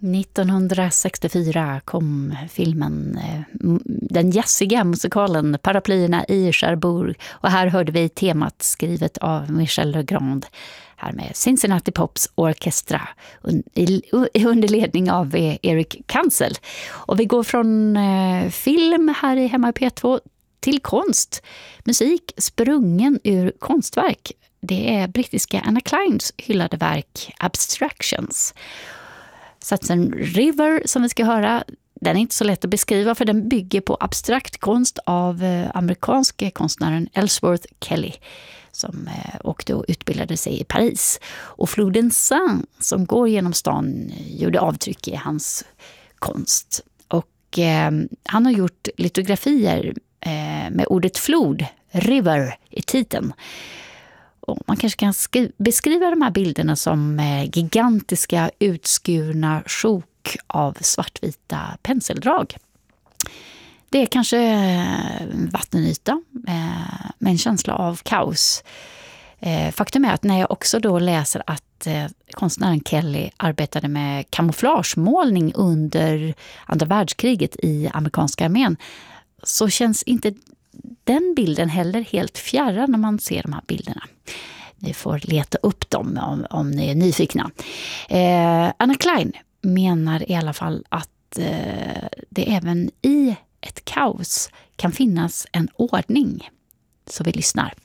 1964 kom filmen, den jazziga musikalen Paraplyerna i Cherbourg, och här hörde vi temat skrivet av Michel Legrand här med Cincinnati Pops Orchestra under ledning av Eric Kansel. Och vi går från film här i Hemma i P2 till konst. Musik sprungen ur konstverk. Det är brittiska Anna Kleins hyllade verk Abstractions. Satsen River som vi ska höra, den är inte så lätt att beskriva för den bygger på abstrakt konst av amerikanske konstnären Ellsworth Kelly som åkte och utbildade sig i Paris. Och floden Seine som går genom stan gjorde avtryck i hans konst. Och han har gjort litografier med ordet flod, river, i titeln. Och man kanske kan beskriva de här bilderna som gigantiska utskurna sjok av svartvita penseldrag. Det är kanske vattenyta med en känsla av kaos. Faktum är att när jag också då läser att konstnären Kelly arbetade med kamouflagemålning under andra världskriget i amerikanska armén, så känns inte den bilden heller helt fjärran när man ser de här bilderna. Ni får leta upp dem om ni är nyfikna. Anna Klein menar i alla fall att det även i ett kaos kan finnas en ordning. Så vi lyssnar.